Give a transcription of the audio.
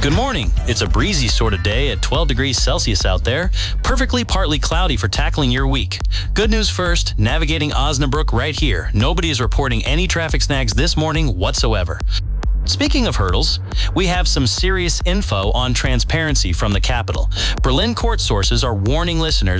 Good morning. It's a breezy sort of day at 12 degrees Celsius out there. Perfectly partly cloudy for tackling your week. Good news first, navigating Osnabrück right here. Nobody is reporting any traffic snags this morning whatsoever. Speaking of hurdles, we have some serious info on transparency from the Capitol. Berlin court sources are warning listeners